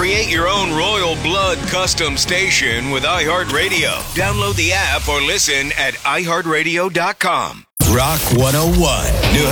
Create your own Royal Blood custom station with iHeartRadio. Download the app or listen at iHeartRadio.com. Rock 101, New